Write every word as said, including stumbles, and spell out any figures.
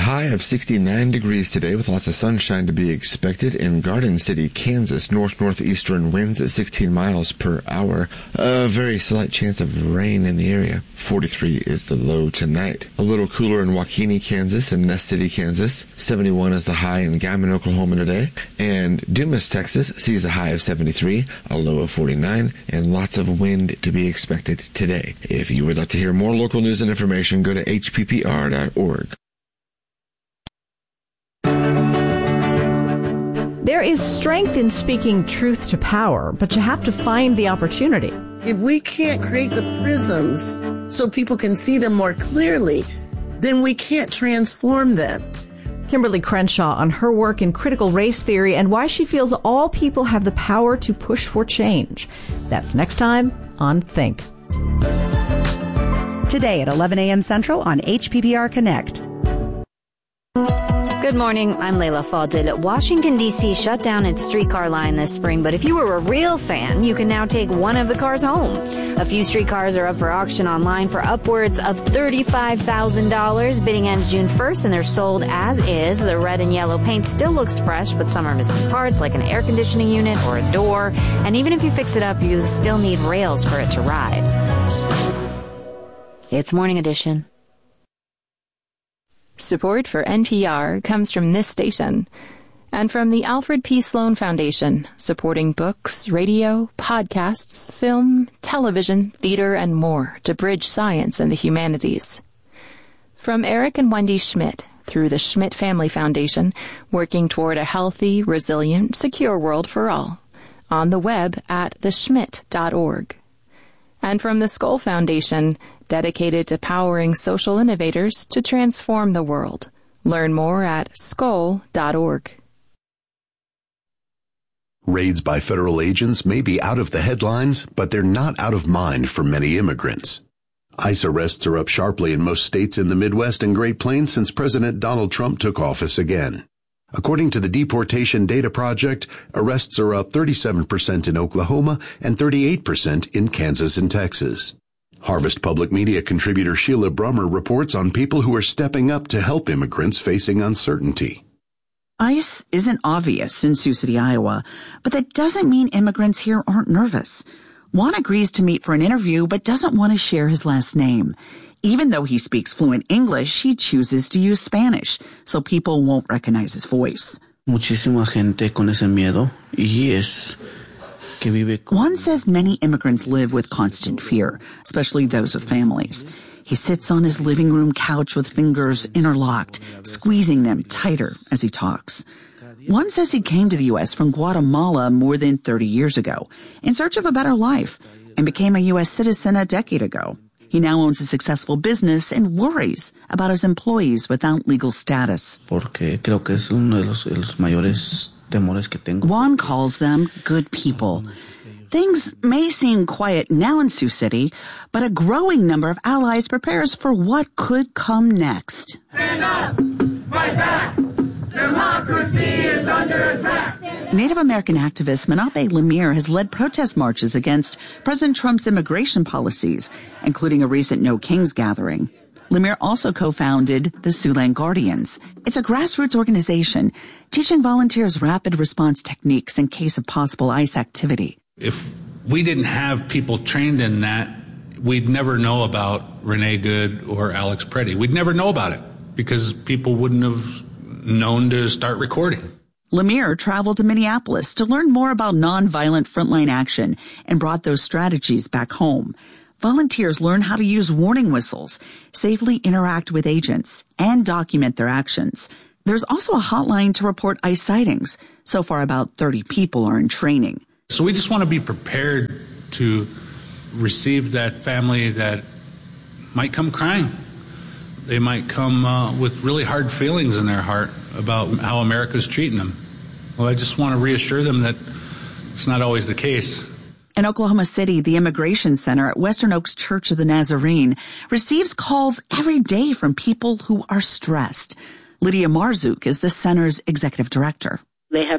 high of sixty-nine degrees today with lots of sunshine to be expected in Garden City, Kansas. North-northeastern winds at sixteen miles per hour. A very slight chance of rain in the area. forty-three is the low tonight. A little cooler in Waukene, Kansas and Nest City, Kansas. seventy-one is the high in Gammon, Oklahoma today. And Dumas, Texas sees a high of seventy-three, a low of forty-nine, and lots of wind to be expected today. If you would like to hear more local news and information, go to H P P R dot org. There is strength in speaking truth to power, but you have to find the opportunity. If we can't create the prisms so people can see them more clearly, then we can't transform them. Kimberly Crenshaw on her work in critical race theory and why she feels all people have the power to push for change. That's next time on Think. Today at eleven a.m. Central on H P P R Connect. Good morning, I'm Layla Fadil. Washington, D C shut down its streetcar line this spring, but if you were a real fan, you can now take one of the cars home. A few streetcars are up for auction online for upwards of thirty-five thousand dollars. Bidding ends June first, and they're sold as is. The red and yellow paint still looks fresh, but some are missing parts, like an air conditioning unit or a door. And even if you fix it up, you still need rails for it to ride. It's Morning Edition. Support for N P R comes from this station and from the Alfred P. Sloan Foundation, supporting books, radio, podcasts, film, television, theater, and more to bridge science and the humanities. From Eric and Wendy Schmidt through the Schmidt Family Foundation, working toward a healthy, resilient, secure world for all. On the web at the schmidt dot org. And from the Skoll Foundation, dedicated to powering social innovators to transform the world. Learn more at skoll dot org. Raids by federal agents may be out of the headlines, but they're not out of mind for many immigrants. ICE arrests are up sharply in most states in the Midwest and Great Plains since President Donald Trump took office again. According to the Deportation Data Project, arrests are up thirty-seven percent in Oklahoma and thirty-eight percent in Kansas and Texas. Harvest Public Media contributor Sheila Brummer reports on people who are stepping up to help immigrants facing uncertainty. ICE isn't obvious in Sioux City, Iowa, but that doesn't mean immigrants here aren't nervous. Juan agrees to meet for an interview but doesn't want to share his last name. Even though he speaks fluent English, he chooses to use Spanish so people won't recognize his voice. Muchísima gente con ese miedo y es que vive con... Juan says many immigrants live with constant fear, especially those with families. He sits on his living room couch with fingers interlocked, squeezing them tighter as he talks. Juan says he came to the U S from Guatemala more than thirty years ago in search of a better life and became a U S citizen a decade ago. He now owns a successful business and worries about his employees without legal status. Porque creo que es uno de los, de los mayores temores que tengo. Juan calls them good people. Things may seem quiet now in Sioux City, but a growing number of allies prepares for what could come next. Stand up! Fight back! Democracy is under attack! Native American activist Menape Lemire has led protest marches against President Trump's immigration policies, including a recent No Kings gathering. Lemire also co-founded the Siouxland Guardians. It's a grassroots organization teaching volunteers rapid response techniques in case of possible ICE activity. If we didn't have people trained in that, we'd never know about Renee Good or Alex Preddy. We'd never know about it because people wouldn't have known to start recording. Lemire traveled to Minneapolis to learn more about nonviolent frontline action and brought those strategies back home. Volunteers learn how to use warning whistles, safely interact with agents, and document their actions. There's also a hotline to report ICE sightings. So far, about thirty people are in training. So we just want to be prepared to receive that family that might come crying. They might come uh, with really hard feelings in their heart about how America's treating them. Well, I just want to reassure them that it's not always the case. In Oklahoma City, the Immigration Center at Western Oaks Church of the Nazarene receives calls every day from people who are stressed. Lydia Marzuk is the center's executive director. They have